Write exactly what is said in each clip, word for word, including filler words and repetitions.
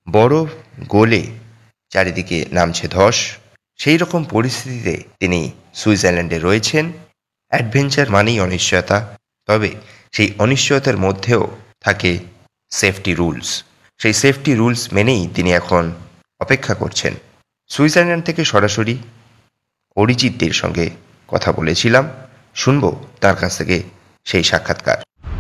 বরফ গলে চারিদিকে নামছে ধস, সেই রকম পরিস্থিতিতে তিনি সুইজারল্যান্ডে রয়েছেন। অ্যাডভেঞ্চার মানেই অনিশ্চয়তা, তবে সেই অনিশ্চয়তার মধ্যেও থাকে সেফটি রুলস। সেই সেফটি রুলস মেনেই তিনি এখন অপেক্ষা করছেন। সুইজারল্যান্ড থেকে সরাসরি অরিজিৎদের সঙ্গে কথা বলেছিলাম, শুনবো তার কাছ থেকে সেই সাক্ষাৎকার।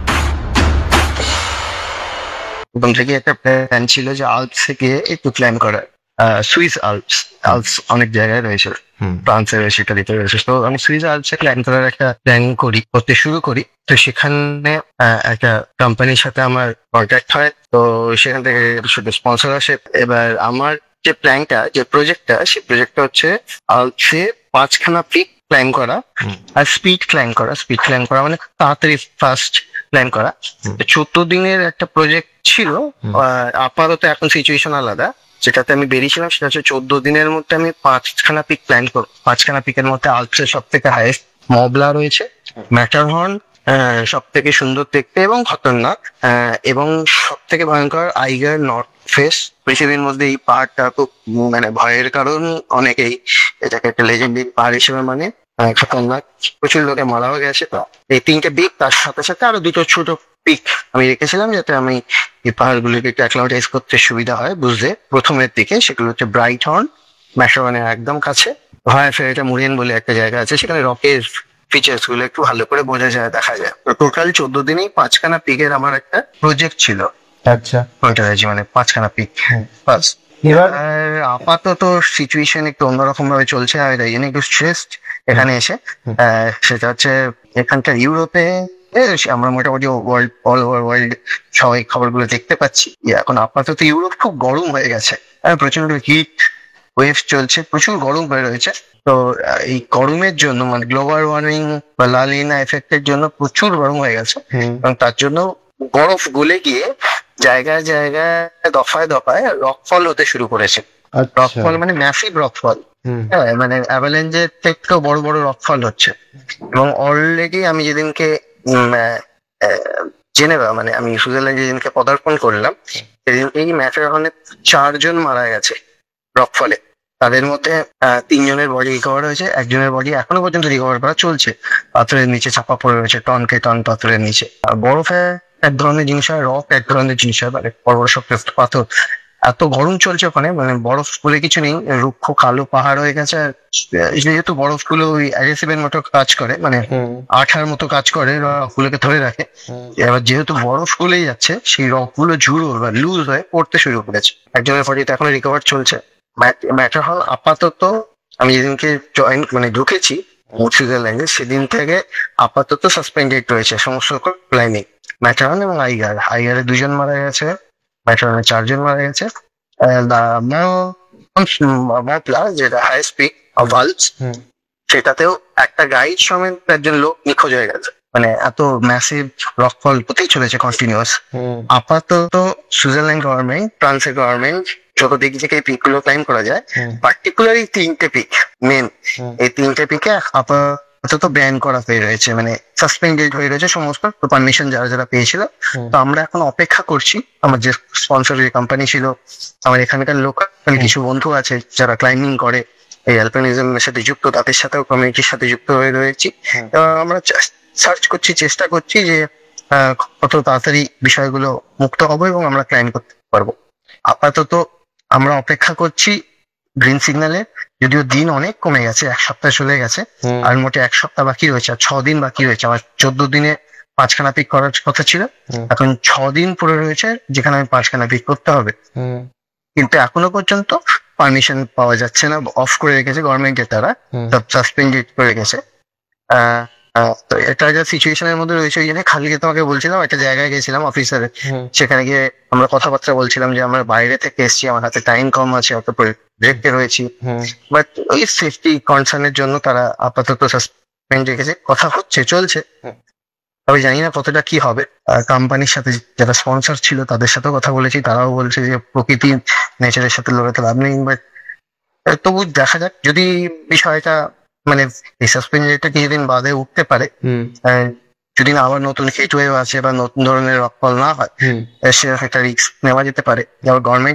প্রথম থেকে একটা প্ল্যান ছিল যে আল্পস থেকে একটু ক্লাইম করা, সুইস আল্পস। আল্পস অনেক জায়গায় রয়েছে, ফ্রান্সে রয়েছে, ইটালিতে রয়েছে। তো আমি সুইস আল্পসে ক্লাইম করার একটা প্ল্যান করি, করতে শুরু করি। তো সেখানে আহ, একটা কোম্পানির সাথে আমার কন্ট্যাক্ট হয়। তো সেখান থেকে শুধু স্পন্সর আসে। এবার আমার যে প্ল্যানটা, যে প্রজেক্টটা, সেই প্রজেক্টটা হচ্ছে আল্পসে পাঁচখানা পিক ক্লাইম করা আর স্পিড ক্লাইম করা। স্পিড ক্লাইম করা মানে তাড়াতাড়ি ফাস্ট ক্লাইম করা। চোদ্দ দিনের একটা প্রজেক্ট ছিল। আহ, আপাতত এখন সিচুয়েশন আলাদা। যেটাতে আমি বেরিয়েছিলাম সেটা হচ্ছে চোদ্দ দিনের মধ্যে আমি পাঁচখানা পিক প্ল্যান করবো। পাঁচখানা পিকের মধ্যে আল্পসের সব থেকে হাইয়েস্ট মবলা রয়েছে, ম্যাটারহর্ন সব থেকে সুন্দর দেখতে এবং খতরনাক, আহ, এবং সব থেকে ভয়ঙ্কর আইগার নর্থ ফেস। পৃথিবীর মধ্যে এই পাহাড়টা খুব উম, মানে ভয়ের কারণ অনেকেই এটাকে একটা লেজেন্ডারি পাহাড় হিসেবে মানে। আহ, খতরনাক, প্রচুর লোকে মারাও গেছে। তো এই তিনটে পিক, তার সাথে সাথে আরো দুটো ছোট পিক আমি রেখেছিলাম যাতে আমি এই পাহাড়গুলোকে একটু অ্যাক্লাউটাইজ করতে সুবিধা হয় বুঝতে। প্রথমের দিকে সেগুলো হচ্ছে ব্রাইট হর্ন, ম্যাশরনের একদম কাছে। হয় ফের এটা মুরিয়ান বলে একটা জায়গা আছে, সেখানে রকের ফিচার্স গুলো একটু ভালো করে বোঝা যায়, দেখা যায়। তো টোটাল চোদ্দ দিনেই পাঁচখানা পিকের আমার একটা প্রজেক্ট ছিল। আচ্ছা, ওইটা আছে মানে পাঁচখানা পিক বাস। এবার আর আপাতত সিচুয়েশন একটু অন্যরকম ভাবে চলছে, আর তাই জন্য একটু স্ট্রেসড এখানে এসে। আহ, সেটা হচ্ছে এখানকার ইউরোপে এ, আমরা মোটামুটি ওয়ার্ল্ড, অল ওভার ওয়ার্ল্ড সবাই খবরগুলো দেখতে পাচ্ছি। এখন আপাতত ইউরোপ খুব গরম হয়ে গেছে, হ্যাঁ, প্রচন্ড হিট ওয়েভ চলছে, প্রচুর গরম হয়ে রয়েছে। তো আহ, এই গরমের জন্য মানে গ্লোবাল ওয়ার্মিং বা লালিনা এফেক্টের জন্য প্রচুর গরম হয়ে গেছে। এবং তার জন্য বরফ গলে গিয়ে জায়গায় জায়গায় দফায় দফায় রকফল হতে শুরু করেছে। আচ্ছা, রকফল মানে ম্যাসিভ রকফল, হুম, হ্যাঁ, মানে অ্যাভালেঞ্জের থেকেও বড় বড় রকফল হচ্ছে। এবং অলরেডি আমি যেদিনকে উম, আহ, আহ, জেনেভা মানে আমি সুইজারল্যান্ড যেদিনকে পদার্পণ করলাম, সেদিনকেই ম্যাটারহর্নে চারজন মারা গেছে রকফলে। তাদের মধ্যে আহ, তিনজনের বডি রিকভার হয়েছে, একজনের বডি এখনো পর্যন্ত রিকভার করা চলছে। পাথরের নিচে চাপা পড়ে রয়েছে, টনকে টন পাথরের নিচে। আর বরফে এক ধরনের জিনিস হয়, রক এক ধরনের জিনিস হয়, মানে বড় বড় শক্ত পাথর। এত গরম চলছে ওখানে, মানে বরফ বলে কিছু নেই, রুক্ষ কালো পাহাড় হয়ে গেছে। আর যেহেতু বরফ গুলো ওই অ্যাডহেসিভের মতো কাজ করে, মানে হুম, আঠার মতো কাজ করে, রক গুলোকে ধরে রাখে। হুম, এবার যেহেতু বরফ গলেই যাচ্ছে, সেই রক গুলো ঝুড়ো বা লুজ হয়ে পড়তে শুরু করেছে। একজনের বডিতে এখনো রিকভার চলছে। ম্যাটার হল আপাতত আমি যেদিনকে জয়েন মানে ঢুকেছি সুইজারল্যান্ডে, সেদিন থেকে আপাতত সাসপেন্ডেড রয়েছে সমস্ত ক্লাইমিং। ম্যাটারন এবং আইগার, আইগারে দুজন মারা গেছে, ম্যাটারনে চারজন মারা গেছে। প্লাস যেটা হাইস্ট পিক অফ আল্পস, হুম, সেটাতেও একটা গাইড সমেত একজন লোক নিখোঁজ হয়ে গেছে। মানে এত ম্যাসিভ রকফল হতেই চলেছে কন্টিনিউয়াস। হুম, আপাতত সুইজারল্যান্ড গভর্নমেন্ট, ফ্রান্সের গভর্নমেন্ট যত দিক থেকে এই পিক গুলো ক্লাইম করা যায়, হুম, পার্টিকুলারলি তিনটে পিক মেন, হুম, এই তিনটে পিকে আপাতত ব্যান করা হয়ে রয়েছে, মানে সাসপেন্ডেড হয়ে রয়েছে সমস্ত পারমিশন যারা যারা পেয়েছিল। হুম, তো আমরা এখন অপেক্ষা করছি। আমার যে স্পন্সর যে কোম্পানি ছিল, আমার এখানকার লোকাল কিছু বন্ধু আছে যারা ক্লাইম্বিং করে, এই অ্যালপিনিজমের সাথে যুক্ত, তাদের সাথেও কমিউনিটির সাথে যুক্ত হয়ে রয়েছি। হুম। এবং আমরা সার্চ করছি, চেষ্টা করছি যে আহ, কত তাড়াতাড়ি বিষয়গুলো মুক্ত হবো এবং আমরা ক্লাইম করতে পারবো। আপাতত আমরা অপেক্ষা করছি গ্রিন সিগন্যালে। যদিও দিন অনেক কমে গেছে, এক সপ্তাহ চলে গেছে, হুম, আর মোটে এক সপ্তাহ বাকি রয়েছে, আর ছ দিন বাকি রয়েছে। আমার চোদ্দ দিনে পাঁচখানা পিক করার কথা ছিল, হুম, এখন ছ দিন পরে রয়েছে যেখানে আমি পাঁচখানা পিক করতে হবে। হুম, কিন্তু এখনো পর্যন্ত পারমিশন পাওয়া যাচ্ছে না, অফ করে রেখেছে গভর্নমেন্টের দ্বারা, হুম, সব সাসপেন্ডেড করে রেখেছে। আহ, আহ, তো এটা যা সিচুয়েশনের মধ্যে রয়েছে, ওই জন্য খালি তোমাকে বলছিলাম, একটা জায়গায় গেছিলাম অফিসারে, হুম, সেখানে গিয়ে আমরা কথাবার্তা বলছিলাম যে আমরা বাইরে থেকে এসেছি, আমার হাতে টাইম কম আছে, অত ব্রেকতে রয়েছি। হুম, বাট ওই সেফটি কনসার্নের জন্য তারা আপাতত সাসপেন্ড রেখেছে। কথা হচ্ছে, চলছে। হুম। আমি জানি না কতটা কি হবে। কোম্পানির সাথে যারা স্পন্সর ছিল তাদের সাথেও কথা বলেছি, তারাও বলছে যে প্রকৃতি নেচারের সাথে লড়াতে লাভ নেই। বাট তবু দেখা যাক, যদি বিষয়টা মানে এই সাসপেনশনটা কিছুদিন বাদে উঠতে পারে, হুম, আহ, যদি না আবার নতুন হিট ওয়েভ আছে বা নতুন ধরনের রকফল না হয়, হুম। সেরকম একটা রিস্ক নেওয়া যেতে পারে। যেমন গভর্নমেন্ট